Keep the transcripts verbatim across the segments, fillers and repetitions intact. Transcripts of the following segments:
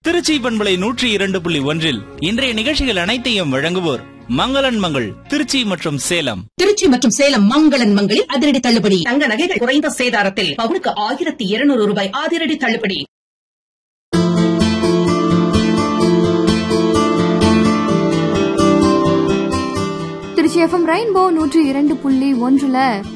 திருச்சி பண்பலை நூற்றி இரண்டு புள்ளி ஒன்றில் இன்றைய நிகழ்ச்சிகள் அனைத்தையும் வழங்குவோர் மங்களன் மங்கள் திருச்சி மற்றும் சேலம். திருச்சி மற்றும் சேலம் மங்களன் மங்களில் அதிரடி தள்ளுபடி. தங்க நகைகள் குறைந்த சேதாரத்தில் பவுனுக்கு ஆயிரத்தி இருநூறு ரூபாய் அதிரடி தள்ளுபடி. திருச்சி எஃப்எம் ரெயின்போ நூற்றி இரண்டு புள்ளி ஒன்றுல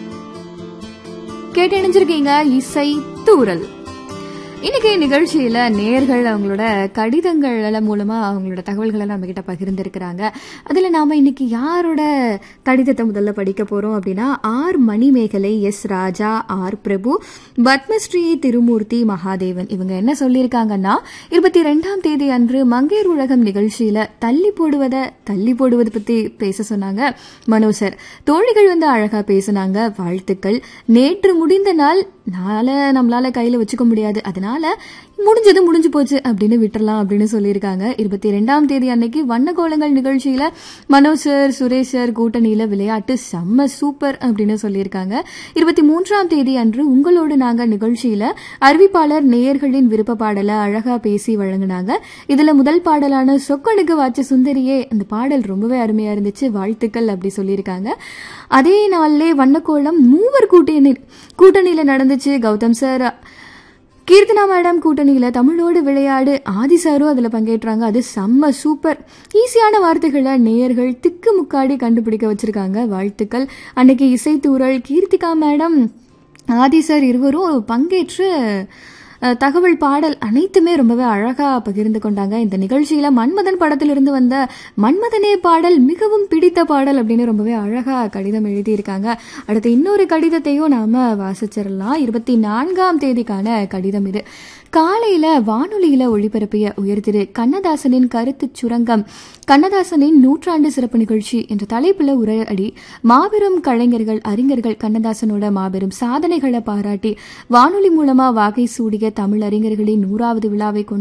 கேட்டு இணைஞ்சிருக்கீங்க இசை தூரல். இன்னைக்கு நிகழ்ச்சியில நேயர்கள் அவங்களோட கடிதங்கள் மூலமா அவங்களோட தகவல்களை நம்ம கிட்ட பகிர்ந்திருக்கிறாங்க. அதுல நாம இன்னைக்கு யாரோட கடிதத்தை முதல்ல படிக்க போறோம் அப்படின்னா, ஆர் மணிமேகலை, எஸ் ராஜா, ஆர் பிரபு, பத்மஸ்ரீ திருமூர்த்தி மகாதேவன். இவங்க என்ன சொல்லியிருக்காங்கன்னா, இருபத்தி ரெண்டாம் தேதி அன்று மங்கையர் உலகம் நிகழ்ச்சியில தள்ளி போடுவத தள்ளி போடுவது பத்தி பேச சொன்னாங்க மனோ சார். தோழிகள் வந்து அழகா பேசினாங்க, வாழ்த்துக்கள். நேற்று முடிந்த நாள் நாள நம்மளால கையில வச்சுக்க முடியாது, அதனால முடிஞ்சது முடிஞ்சு போச்சு அப்படின்னு விட்டுறலாம் அப்படின்னு சொல்லியிருக்காங்க. இருபத்தி ரெண்டாம் தேதி அன்னைக்கு வண்ணகோலங்கள் நிகழ்ச்சியில மனோ சார், சுரேஷ் சார் கூட்டணியில விளையாட்டு செம்ம சூப்பர் அப்படின்னு சொல்லியிருக்காங்க. இருபத்தி மூன்றாம் தேதி அன்று உங்களோடு நாங்க நிகழ்ச்சியில அறிவிப்பாளர் நேயர்களின் விருப்ப பாடலை அழகா பேசி வழங்கினாங்க. இதுல முதல் பாடலான சொக்கனுக்கு வாச்ச சுந்தரியே, அந்த பாடல் ரொம்பவே அருமையா இருந்துச்சு, வாழ்த்துக்கள் அப்படி சொல்லியிருக்காங்க. அதே நாளிலே வண்ணக்கோலம் மூவர் கூட்டணி கூட்டணியில நடந்துச்சு. கௌதம் சார், கீர்த்தனா மேடம் கூட்டணியில தமிழோடு விளையாடு, ஆதி சாரும் அதுல பங்கேற்றாங்க. அது செம்ம சூப்பர். ஈஸியான வார்த்தைகளை நேயர்கள் திக்கு முக்காடி கண்டுபிடிக்க வச்சிருக்காங்க, வாழ்த்துக்கள். அன்னைக்கு இசைத்தூரல், கீர்த்திகா மேடம், ஆதி சார் இருவரும் பங்கேற்று தகவல் பாடல் அனைத்துமே ரொம்பவே அழகா பகிர்ந்து கொண்டாங்க. இந்த நிகழ்ச்சியில மன்மதன் படத்திலிருந்து வந்த மன்மதனே பாடல் மிகவும் பிடித்த பாடல் அப்படின்னு ரொம்பவே அழகா கடிதம் எழுதியிருக்காங்க. அடுத்து இன்னொரு கடிதத்தையும் நாம வாசிச்சிடலாம். இருபத்தி நான்காம் தேதிக்கான கடிதம் இது. காலையில வானொலியில ஒளிபரப்பிய உயர்திரு கண்ணதாசனின் கருத்து சுரங்கம், கண்ணதாசனின் நூற்றாண்டு சிறப்பு நிகழ்ச்சி என்ற தலைப்புல உரையாடி மாபெரும் கலைஞர்கள், அறிஞர்கள் கண்ணதாசனோட மாபெரும் சாதனைகளை பாராட்டி வானொலி மூலமா வாகை சூடிய தமிழ் அறிஞர்களின் நூறாவது விழாவை